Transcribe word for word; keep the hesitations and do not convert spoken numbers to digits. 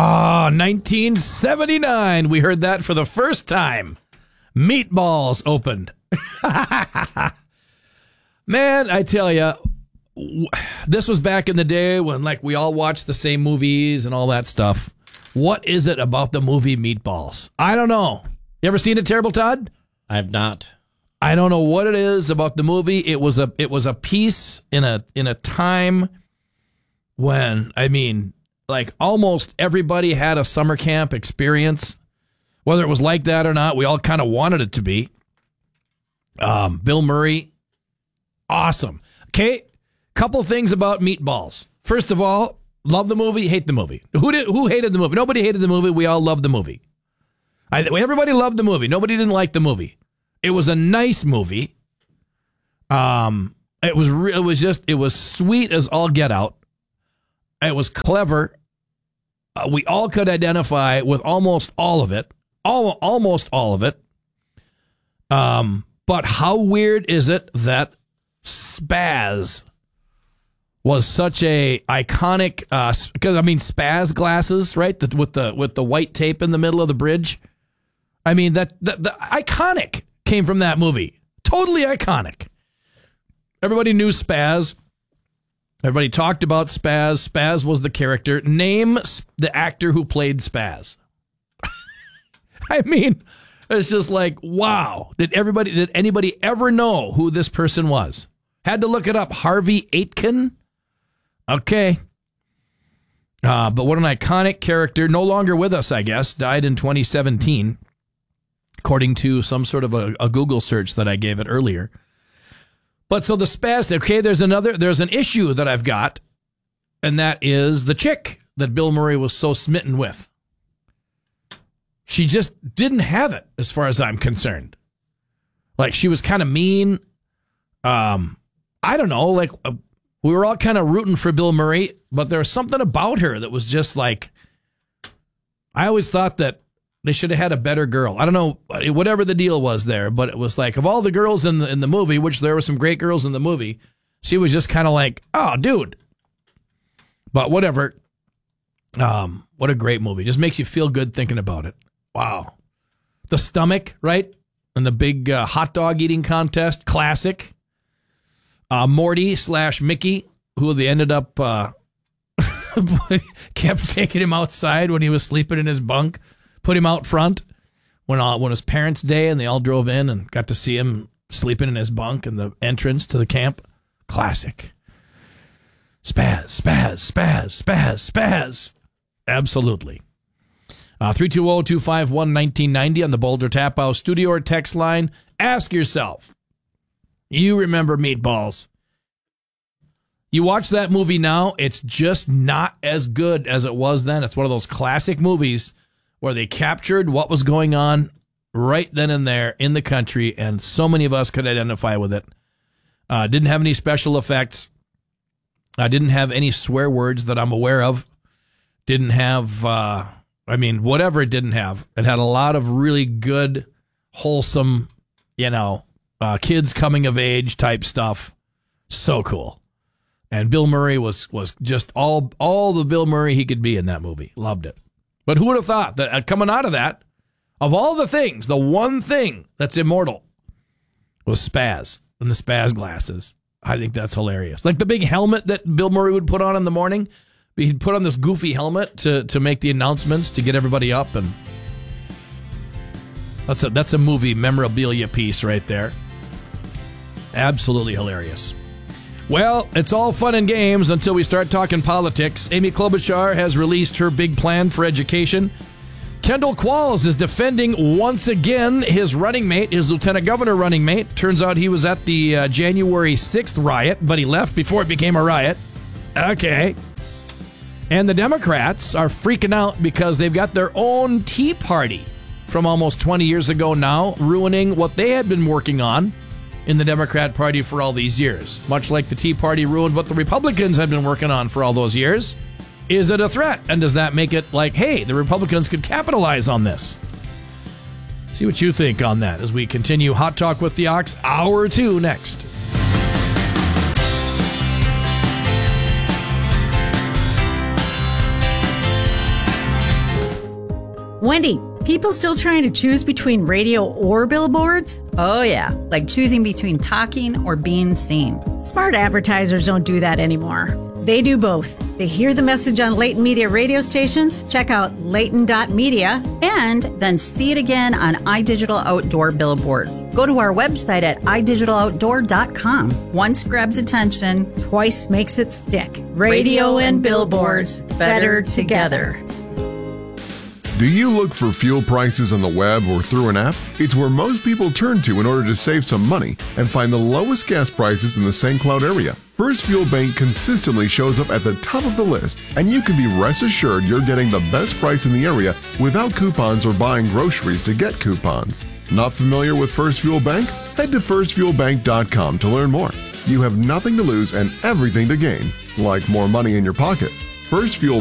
Ah, nineteen seventy-nine. We heard that for the first time. Meatballs opened. Man, I tell you, this was back in the day when, like, we all watched the same movies and all that stuff. What is it about the movie Meatballs? I don't know. You ever seen it, Terrible Todd? I have not. I don't know what it is about the movie. It was a it was a piece in a in a time when, I mean, like, almost everybody had a summer camp experience. Whether it was like that or not, we all kind of wanted it to be. Um, Bill Murray, awesome. Okay, couple things about Meatballs. First of all, love the movie, hate the movie. Who did? Who hated the movie? Nobody hated the movie. We all loved the movie. I, everybody loved the movie. Nobody didn't like the movie. It was a nice movie. Um, it was re- it was just it was sweet as all get out. It was clever. Uh, we all could identify with almost all of it. All almost all of it. Um, but how weird is it that Spaz was such a iconic? Uh, because I mean, Spaz glasses, right? The, with the with the white tape in the middle of the bridge. I mean, that the, the iconic came from that movie. Totally iconic. Everybody knew Spaz. Everybody talked about Spaz. Spaz was the character. Name the actor who played Spaz. I mean, it's just like, wow. Did everybody, did anybody ever know who this person was? Had to look it up. Harvey Aitken? Okay. Uh, but what an iconic character. No longer with us, I guess. Died in twenty seventeen. According to some sort of a, a Google search that I gave it earlier. But so the Spaz, okay, there's another, there's an issue that I've got, and that is the chick that Bill Murray was so smitten with. She just didn't have it, as far as I'm concerned. Like, she was kind of mean. Um, I don't know, like, uh, we were all kind of rooting for Bill Murray, but there was something about her that was just like, I always thought that they should have had a better girl. I don't know, whatever the deal was there, but it was like, of all the girls in the, in the movie, which there were some great girls in the movie, she was just kind of like, oh, dude. But whatever. Um, what a great movie. Just makes you feel good thinking about it. Wow. The stomach, right? And the big uh, hot dog eating contest. Classic. Uh, Morty slash Mickey, who they ended up, uh, kept taking him outside when he was sleeping in his bunk. Put him out front when uh, when it was Parents' Day, and they all drove in and got to see him sleeping in his bunk in the entrance to the camp. Classic. Spaz, spaz, spaz, spaz, spaz. Absolutely. Uh, three two zero, two five one, one nine nine zero on the Boulder Tap House studio or text line. Ask yourself, you remember Meatballs. You watch that movie now, it's just not as good as it was then. It's one of those classic movies where they captured what was going on right then and there in the country, and so many of us could identify with it. Uh, didn't have any special effects. I didn't have any swear words that I'm aware of. Didn't have, uh, I mean, whatever it didn't have. It had a lot of really good, wholesome, you know, uh, kids coming of age type stuff. So cool. And Bill Murray was was just all all the Bill Murray he could be in that movie. Loved it. But who would have thought that uh, coming out of that, of all the things, the one thing that's immortal was Spaz and the Spaz glasses. I think that's hilarious. Like the big helmet that Bill Murray would put on in the morning. He'd put on this goofy helmet to, to make the announcements, to get everybody up. And that's a, that's a movie memorabilia piece right there. Absolutely hilarious. Well, it's all fun and games until we start talking politics. Amy Klobuchar has released her big plan for education. Kendall Qualls is defending once again his running mate, his lieutenant governor running mate. Turns out he was at the uh, January sixth riot, but he left before it became a riot. Okay. And the Democrats are freaking out because they've got their own Tea Party from almost twenty years ago now, ruining what they had been working on in the Democrat Party for all these years. Much like the Tea Party ruined what the Republicans had been working on for all those years. Is it a threat? And does that make it like, hey, the Republicans could capitalize on this? See what you think on that as we continue Hot Talk with the Ox, hour two next. Wendy, people still trying to choose between radio or billboards? Oh, yeah, like choosing between talking or being seen. Smart advertisers don't do that anymore. They do both. They hear the message on Leighton Media radio stations, check out leighton dot media, and then see it again on iDigital Outdoor billboards. Go to our website at i digital outdoor dot com. Once grabs attention, twice makes it stick. Radio and billboards, better together. Do you look for fuel prices on the web or through an app? It's where most people turn to in order to save some money and find the lowest gas prices in the Saint Cloud area. First Fuel Bank consistently shows up at the top of the list, and you can be rest assured you're getting the best price in the area without coupons or buying groceries to get coupons. Not familiar with First Fuel Bank? Head to first fuel bank dot com to learn more. You have nothing to lose and everything to gain, like more money in your pocket. First Fuel